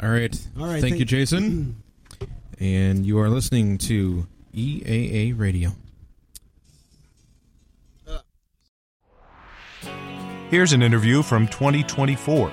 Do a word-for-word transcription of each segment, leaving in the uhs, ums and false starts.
All right. All right. Thank, thank you, Jason. And you are listening to E A A Radio. Here's an interview from twenty twenty-four.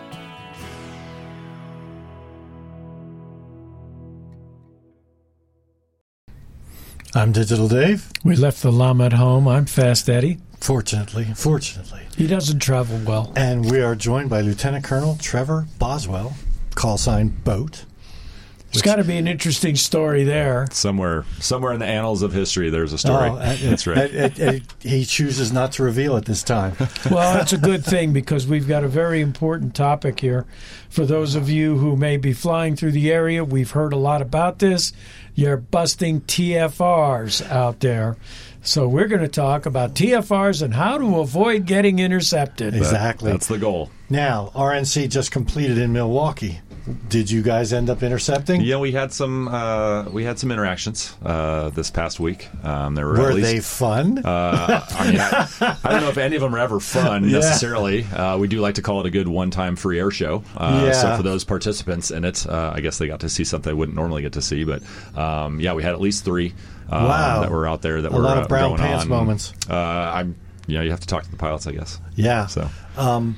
I'm Digital Dave. We left the llama at home. I'm Fast Eddie. Fortunately, fortunately. He doesn't travel well. And we are joined by Lieutenant Colonel Trevor Boswell, call sign Boat. It's got to be an interesting story there. Somewhere somewhere in the annals of history, there's a story. Oh, uh, That's right. Uh, uh, uh, he chooses not to reveal it this time. Well, that's a good thing because we've got a very important topic here. For those of you who may be flying through the area, we've heard a lot about this. You're busting T F Rs out there. So we're going to talk about T F Rs and how to avoid getting intercepted. Exactly. That, that's the goal. Now, R N C just completed in Milwaukee. Did you guys end up intercepting? Yeah, we had some uh, we had some interactions uh, this past week. Um, there were were at least, they fun? Uh, I mean, I, I don't know if any of them are ever fun Yeah. necessarily. Uh, we do like to call it a good one-time free air show. Uh, Yeah. So for those participants in it, uh, I guess they got to see something they wouldn't normally get to see. But um, yeah, we had at least three uh, Wow. that were out there that A were lot of uh, brown going pants on. moments. Uh, I'm, you know, you have to talk to the pilots, I guess. Yeah. So Um,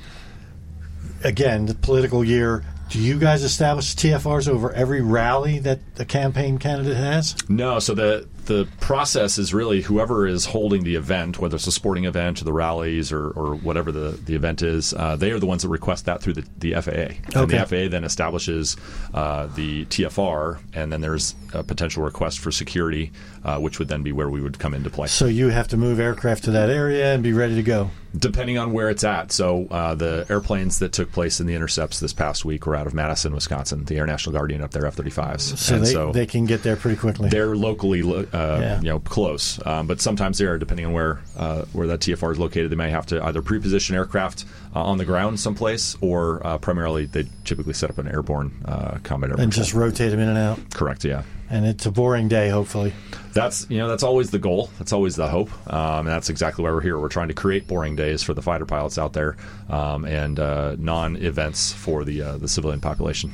again, the political year. Do you guys establish T F Rs over every rally that the campaign candidate has? No, so the the process is really whoever is holding the event, whether it's a sporting event or the rallies or, or whatever the, the event is, uh, they are the ones that request that through the, the F A A. And Okay. the F A A then establishes uh, the T F R, and then there's a potential request for security, uh, which would then be where we would come into play. So you have to move aircraft to that area and be ready to go. Depending on where it's at. So uh, the airplanes that took place in the intercepts this past week were out of Madison, Wisconsin, the Air National Guardian up there, F thirty-fives. So, and they, so they can get there pretty quickly. They're locally, uh, Yeah. you know, close, um, but sometimes they are, depending on where uh, where that T F R is located. They may have to either pre-position aircraft uh, on the ground someplace, or uh, primarily they typically set up an airborne uh, combat air and patrol. just rotate them in and out. Correct, yeah. And it's a boring day, hopefully. That's you know that's always the goal. That's always the hope, um, and that's exactly why we're here. We're trying to create boring days for the fighter pilots out there, um, and uh, non-events for the uh, the civilian population.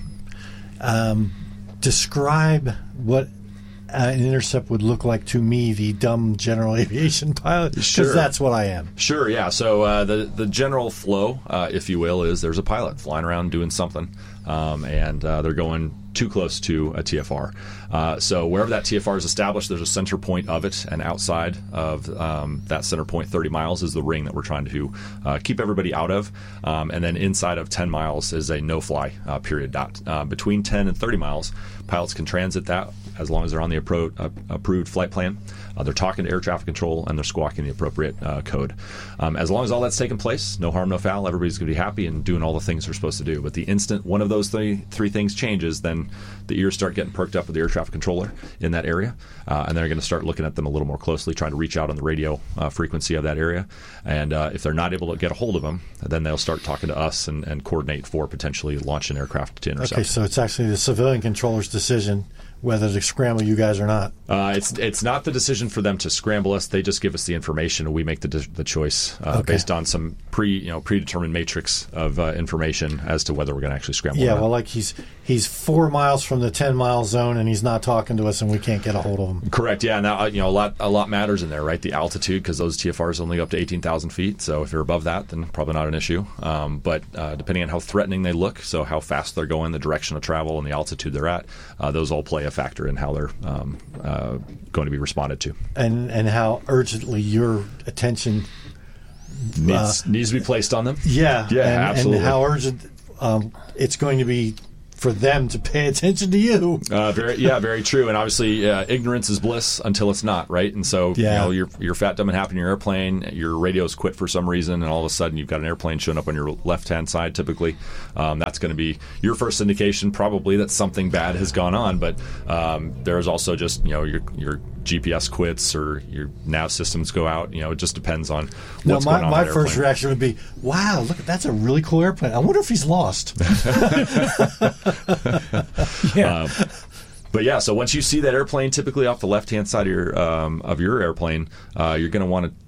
Um, describe what uh, an intercept would look like to me, the dumb general aviation pilot, because Sure. that's what I am. Sure, yeah. So uh, the the general flow, uh, if you will, is there's a pilot flying around doing something, um, and uh, they're going too close to a T F R. Uh, so wherever that T F R is established, there's a center point of it, and outside of um, that center point, thirty miles, is the ring that we're trying to uh, keep everybody out of. Um, and then inside of ten miles is a no-fly uh, period dot. Uh, between ten and thirty miles, pilots can transit that as long as they're on the appro- uh, approved flight plan. Uh, they're talking to air traffic control, and they're squawking the appropriate uh, code. Um, as long as all that's taking place, no harm, no foul, everybody's going to be happy and doing all the things they're supposed to do. But the instant one of those three, three things changes, then the ears start getting perked up with the air traffic controller in that area, uh, and they're going to start looking at them a little more closely, trying to reach out on the radio uh, frequency of that area. And uh, if they're not able to get a hold of them, then they'll start talking to us and, and coordinate for potentially launch an aircraft to intercept. Okay, so it's actually the civilian controller's decision whether to scramble you guys or not. Uh, it's it's not the decision for them to scramble us. They just give us the information, and we make the de- the choice uh, Okay. based on some pre you know predetermined matrix of uh, information as to whether we're going to actually scramble. Yeah, or not. well, like he's he's four miles from the ten mile zone, and he's not talking to us, and we can't get a hold of him. Correct. Yeah. Now you know a lot a lot matters in there, right? The altitude, because those T F Rs only go up to eighteen thousand feet. So if you're above that, then probably not an issue. Um, but uh, depending on how threatening they look, so how fast they're going, the direction of travel, and the altitude they're at, uh, those all play a factor in how they're um, uh, going to be responded to. And and how urgently your attention Needs needs to be placed on them. Yeah, Yeah, and, absolutely. and how urgent um, it's going to be for them to pay attention to you. Uh, very, yeah, very true. And obviously, uh, ignorance is bliss until it's not, right? And so, Yeah. you know, you're, you're fat, dumb, and happy in your airplane. Your radio's quit for some reason, and all of a sudden you've got an airplane showing up on your left-hand side, typically. Um, that's going to be your first indication, probably, that something bad has gone on. But um, there's also just, you know, your your G P S quits or your nav systems go out. You know, it just depends on No, what's my, going on. my in that first airplane. reaction would be, wow, look, that's a really cool airplane. I wonder if he's lost. Yeah. Um, but yeah, so once you see that airplane, typically off the left-hand side of your um, of your airplane, uh, you're going to want to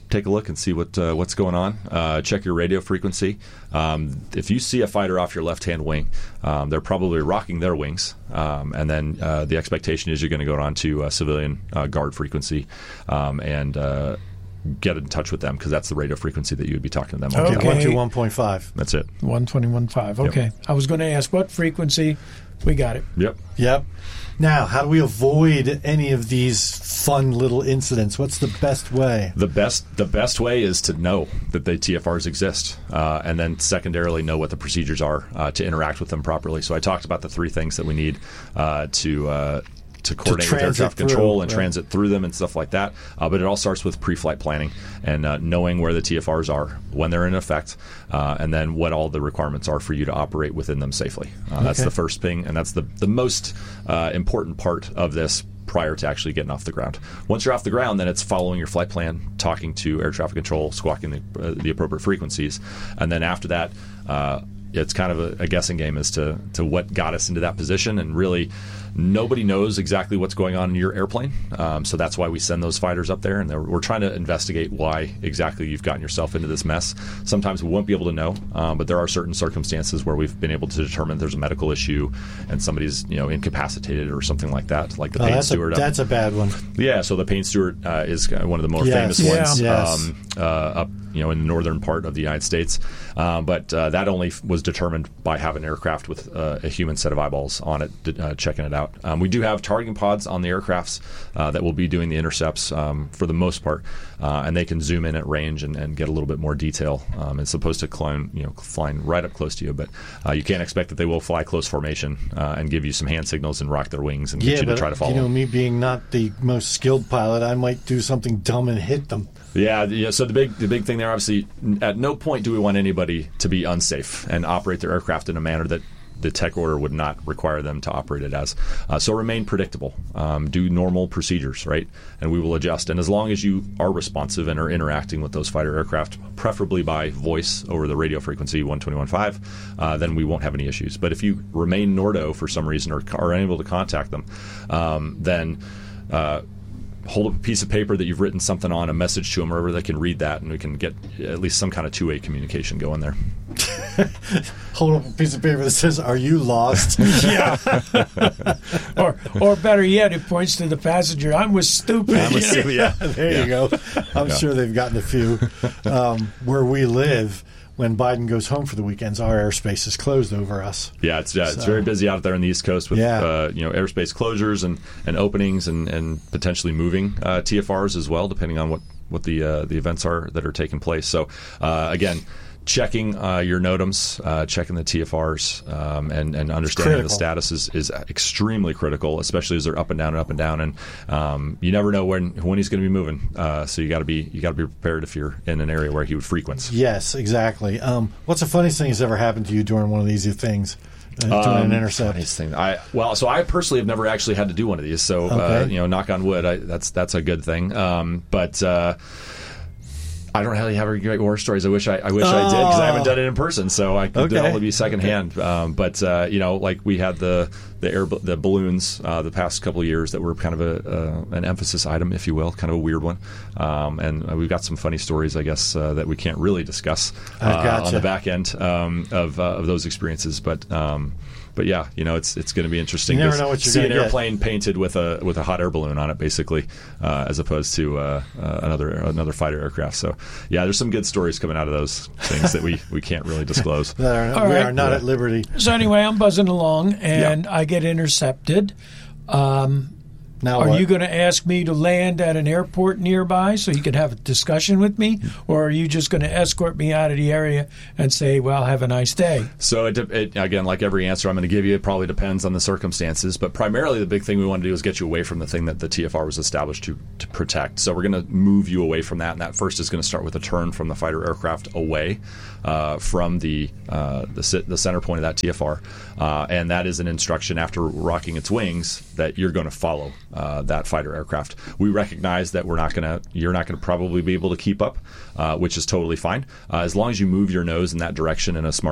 take a look and see what uh, what's going on. Uh, check your radio frequency. Um, if you see a fighter off your left-hand wing, um, they're probably rocking their wings, um, and then uh, the expectation is you're going to go on to uh, civilian uh, guard frequency um, and uh, get in touch with them, because that's the radio frequency that you would be talking to them on. Okay. one two one point five. That's it. one twenty-one point five. Okay. Yep. I was going to ask what frequency. We got it. Yep. Yep. Now, how do we avoid any of these fun little incidents? What's the best way? The best the best way is to know that the T F Rs exist, uh, and then secondarily know what the procedures are uh, to interact with them properly. So I talked about the three things that we need uh, to uh, to coordinate with air transit traffic through, control and right. transit through them and stuff like that. Uh, but it all starts with pre-flight planning and uh, knowing where the T F Rs are, when they're in effect, uh, and then what all the requirements are for you to operate within them safely. Uh, That's Okay. the first thing, and that's the, the most uh, important part of this prior to actually getting off the ground. Once you're off the ground, then it's following your flight plan, talking to air traffic control, squawking the, uh, the appropriate frequencies, and then after that, uh, it's kind of a, a guessing game as to, to what got us into that position, and really nobody knows exactly what's going on in your airplane. Um, so that's why we send those fighters up there, and they're- we're trying to investigate why exactly you've gotten yourself into this mess. Sometimes we won't be able to know, um, but there are certain circumstances where we've been able to determine there's a medical issue and somebody's you know incapacitated or something like that, like the Oh, pain that's, a, steward. up- that's a bad one. yeah, so the Payne Stewart uh, is uh, one of the more Yes. famous Yeah. ones Yes. um, uh, up you know in the northern part of the United States. Um, but uh, that only f- was determined by having an aircraft with uh, a human set of eyeballs on it, d- uh, checking it out. Um, we do have targeting pods on the aircrafts uh, that will be doing the intercepts um, for the most part, uh, and they can zoom in at range and, and get a little bit more detail. Um, it's supposed to climb, you know, flying right up close to you, but uh, you can't expect that they will fly close formation uh, and give you some hand signals and rock their wings and get Yeah, you to but try to follow you know, them. me being not the most skilled pilot, I might do something dumb and hit them. Yeah, yeah. So the big the big thing there, obviously, at no point do we want anybody to be unsafe and operate their aircraft in a manner that the tech order would not require them to operate it as. Uh, so remain predictable. Um, do normal procedures, right? And we will adjust. And as long as you are responsive and are interacting with those fighter aircraft, preferably by voice over the radio frequency one twenty-one point five, uh, then we won't have any issues. But if you remain Nordo for some reason or are unable to contact them, um, then... Uh, hold up a piece of paper that you've written something on, a message to them, or they can read that, and we can get at least some kind of two-way communication going there. Hold up a piece of paper that says, "Are you lost?" Yeah. or or better yet, it points to the passenger. I was stupid. yeah. There Yeah. you go. I'm Yeah. sure they've gotten a few. Um, where we live, when Biden goes home for the weekends, our airspace is closed over us. Yeah, it's yeah, it's So- very busy out there on the East Coast with Yeah. uh, you know airspace closures and, and openings and, and potentially moving uh, T F Rs as well, depending on what what the uh, the events are that are taking place. So uh, again. Checking uh, your NOTAMs, uh, checking the T F Rs, um, and, and understanding the critical. status is, is extremely critical, especially as they're up and down and up and down. And um, you never know when when he's going to be moving, uh, so you got to be you got to be prepared if you're in an area where he would frequent. Yes, exactly. Um, what's the funniest thing that's ever happened to you during one of these things? Uh, doing Um, an intercept? funniest thing. I well, so I personally have never actually had to do one of these. So uh, Okay. you know, knock on wood, I, that's that's a good thing. Um, but. Uh, I don't really have any great war stories. I wish I, I wish I did because I haven't done it in person, so I could Okay. only be secondhand. Um, but uh, you know, like we had the the air the balloons uh, the past couple of years that were kind of a uh, an emphasis item, if you will, kind of a weird one. Um, and we've got some funny stories, I guess, uh, that we can't really discuss I uh, gotcha. on the back end um, of uh, of those experiences. But um, but yeah, you know, it's it's going to be interesting You never to know what you're see an gonna get. airplane painted with a with a hot air balloon on it, basically, uh, as opposed to uh, uh, another another fighter aircraft. So yeah, there's some good stories coming out of those things that we, we can't really disclose. That are, All we right. are not Yeah. at liberty. So anyway, I'm buzzing along, and I get intercepted. Um, Now are what? you going to ask me to land at an airport nearby so you can have a discussion with me, or are you just going to escort me out of the area and say, "Well, have a nice day"? So it, de- it, again, like every answer I'm going to give you, it probably depends on the circumstances. But primarily, the big thing we want to do is get you away from the thing that the T F R was established to, to protect. So we're going to move you away from that, and that first is going to start with a turn from the fighter aircraft away uh, from the uh, the, sit, the center point of that T F R, uh, and that is an instruction after rocking its wings that you're going to follow uh, that fighter aircraft. We recognize that we're not going to, you're not going to probably be able to keep up, uh, which is totally fine, uh, as long as you move your nose in that direction in a smart